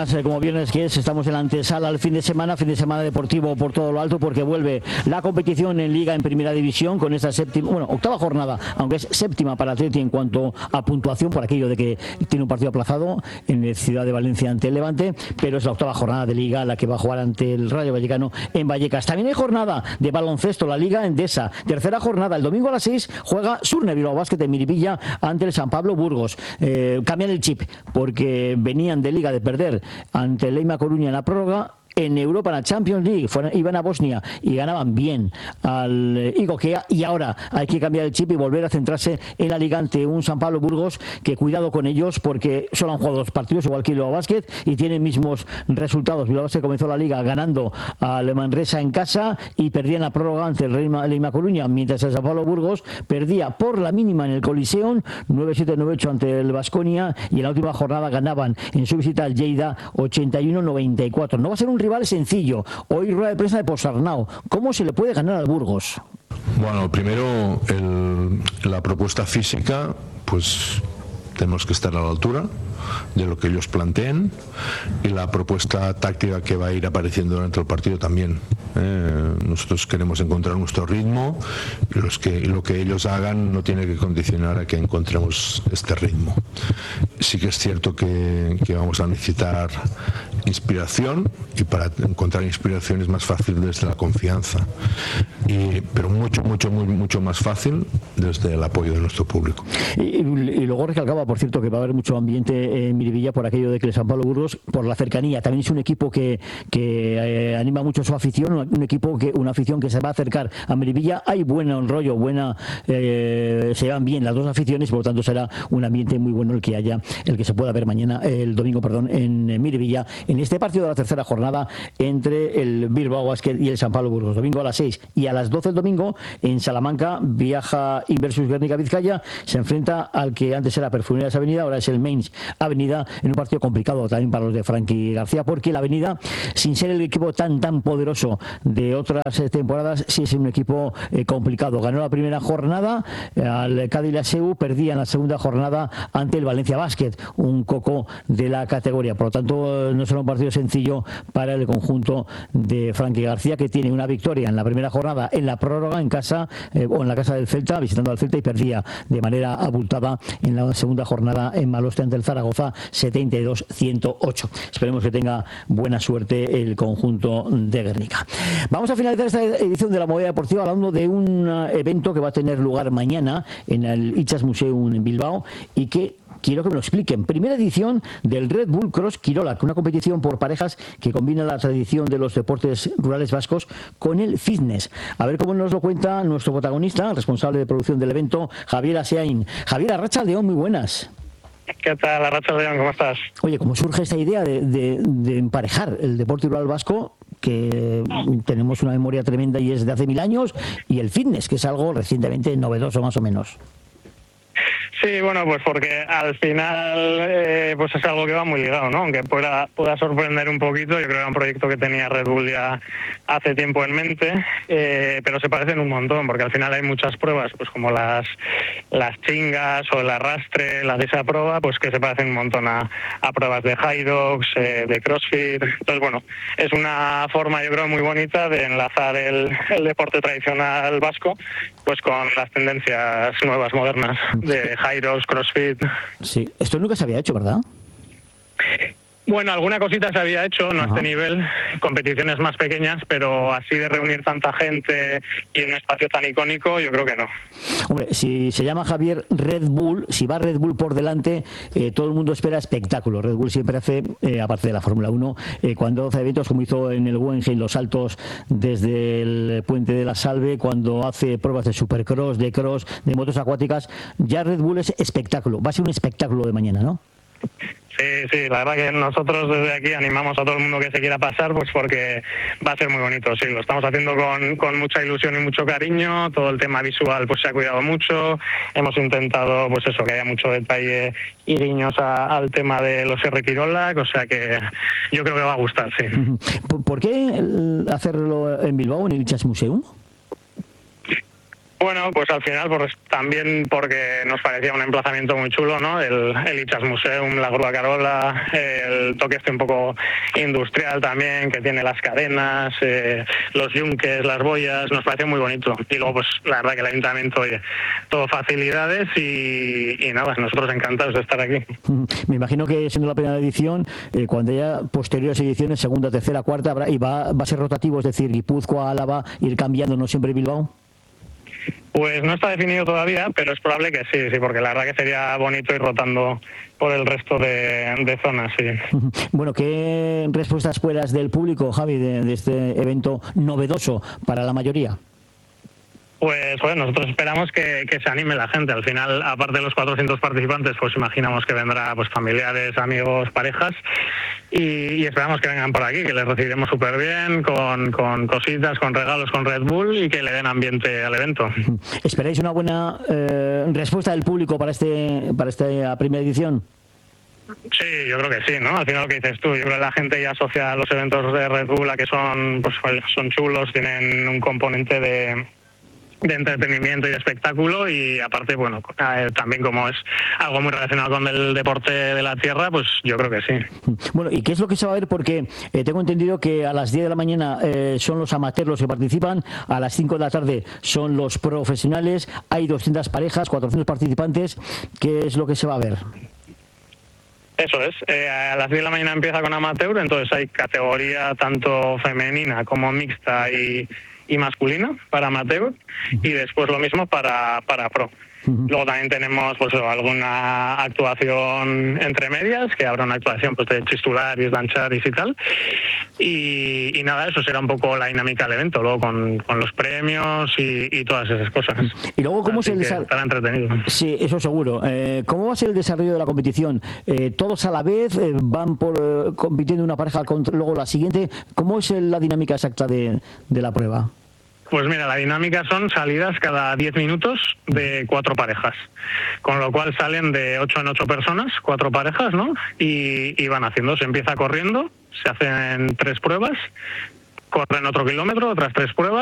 además, como viernes que es, estamos en la antesala al fin de semana deportivo por todo lo alto, porque vuelve la competición en Liga en Primera División con esta octava jornada, aunque es séptima para Atleti en cuanto a puntuación, por aquello de que tiene un partido aplazado en Ciudad de Valencia ante el Levante, pero es la octava jornada de Liga la que va a jugar ante el Rayo Vallecano en Vallecas. También hay jornada de baloncesto, la Liga Endesa, tercera jornada, el domingo a las 6 juega Surne Bilbao Basket de Miribilla ante el San Pablo Burgos. Cambian el chip porque venían de Liga de perder ante el Eima Coruña en la prórroga. En Europa, en la Champions League, iban a Bosnia y ganaban bien al Igokea, y ahora hay que cambiar el chip y volver a centrarse en la Liga ante un San Pablo Burgos que cuidado con ellos, porque solo han jugado 2 partidos igual que Bilbao Basket y tienen mismos resultados. Bilbao Basket comenzó la Liga ganando al Manresa en casa y perdía en la prórroga ante el Eima Coruña, mientras el San Pablo Burgos perdía por la mínima en el Coliseum 9-7, 9-8 ante el Baskonia, y en la última jornada ganaban en su visita al Lleida 81-94. No va a ser un rival sencillo. Hoy rueda de prensa de Posarnau. ¿Cómo se le puede ganar al Burgos? Bueno, primero la propuesta física, pues tenemos que estar a la altura de lo que ellos planteen, y la propuesta táctica que va a ir apareciendo durante el partido también. Nosotros queremos encontrar nuestro ritmo, y lo que ellos hagan no tiene que condicionar a que encontremos este ritmo. Sí que es cierto que vamos a necesitar inspiración, y para encontrar inspiración es más fácil desde la confianza, pero mucho más fácil desde el apoyo de nuestro público. Y luego recalcaba, por cierto, que va a haber mucho ambiente en Miribilla por aquello de que el San Pablo Burgos, por la cercanía, también es un equipo que anima mucho su afición, una afición que se va a acercar a Miribilla. Hay buen rollo, se llevan bien las dos aficiones, por lo tanto será un ambiente muy bueno el que se pueda ver el domingo, en Miribilla, en este partido de la tercera jornada entre el Bilbao Basket y el San Pablo Burgos. Domingo a las 6 y a las 12 el domingo en Salamanca, viaja Inversus Guernica Vizcaya, se enfrenta al que antes era Perfumerías Avenida, ahora es el Mainz Avenida, en un partido complicado también para los de Frankie García, porque la Avenida, sin ser el equipo tan poderoso de otras temporadas, sí es un equipo complicado. Ganó la primera jornada al Cádiz Laseu, perdía en la segunda jornada ante el Valencia Basket, un coco de la categoría. Por lo tanto, no será un partido sencillo para el conjunto de Frankie García, que tiene una victoria en la primera jornada en la prórroga en casa o en la casa del Celta, visitando al Celta, y perdía de manera abultada en la segunda jornada en Maloste ante el Zaragoza 72-108. Esperemos que tenga buena suerte el conjunto de Guernica. Vamos a finalizar esta edición de la Movida Deportiva hablando de un evento que va a tener lugar mañana en el Itxas Museum en Bilbao, y que quiero que me lo expliquen. Primera edición del Red Bull Cross Kirola, una competición por parejas que combina la tradición de los deportes rurales vascos con el fitness. A ver cómo nos lo cuenta nuestro protagonista, responsable de producción del evento, Javier Aseain. Javier, Arratsaldeon, muy buenas. ¿Qué tal, Arratsaldeon? ¿Cómo estás? Oye, ¿cómo surge esta idea de emparejar el deporte rural vasco, que tenemos una memoria tremenda y es de hace 1000 años, y el fitness, que es algo recientemente novedoso más o menos? Sí, bueno, pues porque al final pues es algo que va muy ligado, ¿no? Aunque pueda sorprender un poquito, yo creo que era un proyecto que tenía Red Bull ya hace tiempo en mente, pero se parecen un montón, porque al final hay muchas pruebas, pues como las chingas o el arrastre, las de esa prueba, pues que se parecen un montón a pruebas de high dogs, de crossfit. Entonces, bueno, es una forma, yo creo, muy bonita de enlazar el deporte tradicional vasco pues con las tendencias nuevas, modernas, de high dogs, crossfit. Sí, esto nunca se había hecho, ¿verdad? Bueno, alguna cosita se había hecho, no a este nivel, competiciones más pequeñas, pero así de reunir tanta gente y en un espacio tan icónico, yo creo que no. Hombre, si se llama Javier Red Bull, si va Red Bull por delante, todo el mundo espera espectáculo. Red Bull siempre hace, aparte de la Fórmula 1, cuando hace eventos como hizo en el Guggenheim, los saltos desde el Puente de la Salve, cuando hace pruebas de supercross, de cross, de motos acuáticas, ya Red Bull es espectáculo. Va a ser un espectáculo de mañana, ¿no? Sí, la verdad que nosotros desde aquí animamos a todo el mundo que se quiera pasar, pues porque va a ser muy bonito. Sí, lo estamos haciendo con mucha ilusión y mucho cariño. Todo el tema visual pues se ha cuidado mucho. Hemos intentado pues eso, que haya mucho detalle y guiños al tema de los R. Kirolak, o sea que yo creo que va a gustar, sí. ¿Por qué hacerlo en Bilbao, en el Itxas Museum? Bueno, pues al final también porque nos parecía un emplazamiento muy chulo, ¿no? El Itxas Museum, la Grúa Carola, el toque un poco industrial también, que tiene las cadenas, los yunques, las boyas, nos pareció muy bonito. Y luego, pues la verdad que el ayuntamiento, oye, todo facilidades y nada, nosotros encantados de estar aquí. Me imagino que siendo la primera edición, cuando haya posteriores ediciones, segunda, tercera, cuarta, y va a ser rotativo, es decir, Guipúzcoa, Álava, ir cambiando, no siempre Bilbao. Pues no está definido todavía, pero es probable que sí, porque la verdad que sería bonito ir rotando por el resto de zonas, sí. Bueno, ¿qué respuestas esperas del público, Javi, de este evento novedoso para la mayoría? Pues bueno, nosotros esperamos que se anime la gente. Al final, aparte de los 400 participantes, pues imaginamos que vendrá pues familiares, amigos, parejas y esperamos que vengan por aquí, que les recibiremos súper bien, con cositas, con regalos, con Red Bull y que le den ambiente al evento. ¿Esperáis una buena respuesta del público para esta primera edición? Sí, yo creo que sí, ¿no? Al final lo que dices tú, yo creo que la gente ya asocia a los eventos de Red Bull a que son chulos, tienen un componente de entretenimiento y de espectáculo y aparte, bueno, también como es algo muy relacionado con el deporte de la tierra, pues yo creo que sí. Bueno, ¿y qué es lo que se va a ver? Porque tengo entendido que a las 10 de la mañana son los amateurs los que participan, a las 5 de la tarde son los profesionales, hay 200 parejas, 400 participantes. ¿Qué es lo que se va a ver? Eso es, a las 10 de la mañana empieza con amateur, entonces hay categoría tanto femenina como mixta y masculina para amateur y después lo mismo para pro. Luego también tenemos pues alguna actuación entre medias, que habrá una actuación pues de chistularis, dancharis y tal. Y nada, eso será un poco la dinámica del evento, luego con los premios y todas esas cosas. Y luego, ¿cómo se estará entretenido? Sí, eso seguro. ¿Cómo va a ser el desarrollo de la competición? ¿Todos a la vez van compitiendo una pareja contra luego la siguiente? ¿Cómo es la dinámica exacta de la prueba? Pues mira, la dinámica son salidas cada 10 minutos de 4 parejas, con lo cual salen de 8 en 8 personas, 4 parejas, ¿no? Y van haciendo, se empieza corriendo, se hacen 3 pruebas, corren otro kilómetro, otras 3 pruebas,